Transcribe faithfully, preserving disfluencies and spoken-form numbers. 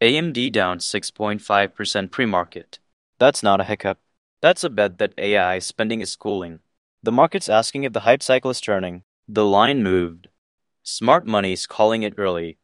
A M D down six point five percent pre-market. That's not a hiccup. That's a bet that A I spending is cooling. The market's asking if the hype cycle is turning. The line moved. Smart money's calling it early.